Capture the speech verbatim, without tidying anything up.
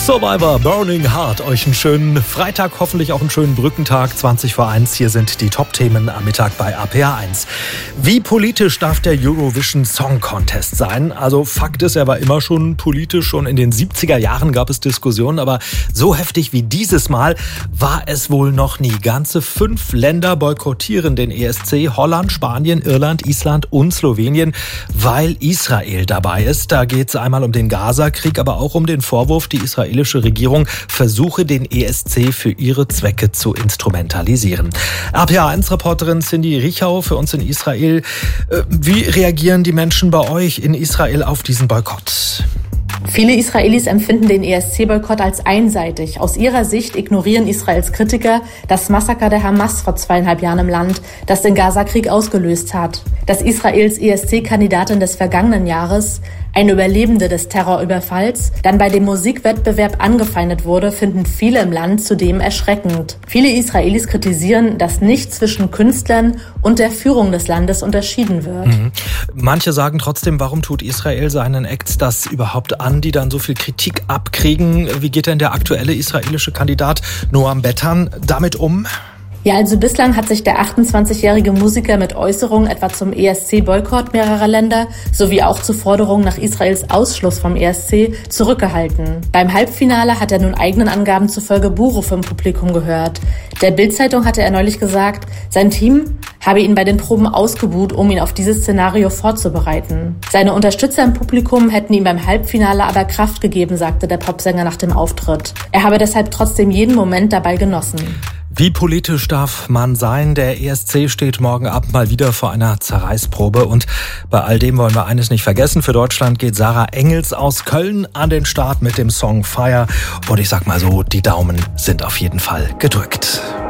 Survivor, Burning Heart. Euch einen schönen Freitag, hoffentlich auch einen schönen Brückentag. zwanzig vor eins. Hier sind die Top-Themen am Mittag bei A P A eins. Wie politisch darf der Eurovision Song Contest sein? Also Fakt ist, er war immer schon politisch. Schon in den siebziger Jahren gab es Diskussionen. Aber so heftig wie dieses Mal war es wohl noch nie. Ganze fünf Länder boykottieren den E S C. Holland, Spanien, Irland, Island und Slowenien, weil Israel dabei ist. Da geht es einmal um den Gaza-Krieg, aber auch um den Vorwurf, die israelische Regierung versuche, den E S C für ihre Zwecke zu instrumentalisieren. A P A eins Reporterin Cindy Richau für uns in Israel. Wie reagieren die Menschen bei euch in Israel auf diesen Boykott? Viele Israelis empfinden den E S C-Boykott als einseitig. Aus ihrer Sicht ignorieren Israels Kritiker das Massaker der Hamas vor zweieinhalb Jahren im Land, das den Gaza-Krieg ausgelöst hat. Dass Israels E S C-Kandidatin des vergangenen Jahres, eine Überlebende des Terrorüberfalls, dann bei dem Musikwettbewerb angefeindet wurde, finden viele im Land zudem erschreckend. Viele Israelis kritisieren, dass nicht zwischen Künstlern und der Führung des Landes unterschieden wird. Mhm. Manche sagen trotzdem, warum tut Israel seinen Acts das überhaupt an, die dann so viel Kritik abkriegen? Wie geht denn der aktuelle israelische Kandidat Noam Bettan damit um? Ja, also bislang hat sich der achtundzwanzigjährige Musiker mit Äußerungen etwa zum E S C-Boykott mehrerer Länder sowie auch zu Forderungen nach Israels Ausschluss vom E S C zurückgehalten. Beim Halbfinale hat er nun eigenen Angaben zufolge Buhrufe im Publikum gehört. Der Bild-Zeitung hatte er neulich gesagt, sein Team habe ihn bei den Proben ausgebuht, um ihn auf dieses Szenario vorzubereiten. Seine Unterstützer im Publikum hätten ihm beim Halbfinale aber Kraft gegeben, sagte der Popsänger nach dem Auftritt. Er habe deshalb trotzdem jeden Moment dabei genossen. Wie politisch darf man sein? Der E S C steht morgen Abend mal wieder vor einer Zerreißprobe. Und bei all dem wollen wir eines nicht vergessen. Für Deutschland geht Sarah Engels aus Köln an den Start mit dem Song Fire. Und ich sag mal so, die Daumen sind auf jeden Fall gedrückt.